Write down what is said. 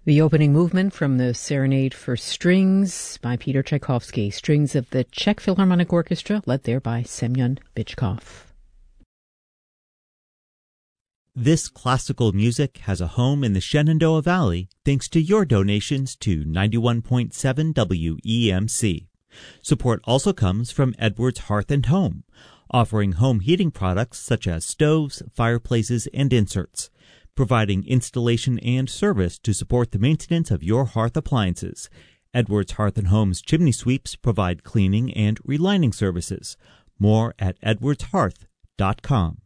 The opening movement from the Serenade for Strings by Peter Tchaikovsky, strings of the Czech Philharmonic Orchestra, led there by Semyon Bychkov. This classical music has a home in the Shenandoah Valley thanks to your donations to 91.7 WEMC. Support also comes from Edwards Hearth and Home, offering home heating products such as stoves, fireplaces, and inserts, providing installation and service to support the maintenance of your hearth appliances. Edwards Hearth and Home's chimney sweeps provide cleaning and relining services. More at edwardshearth.com.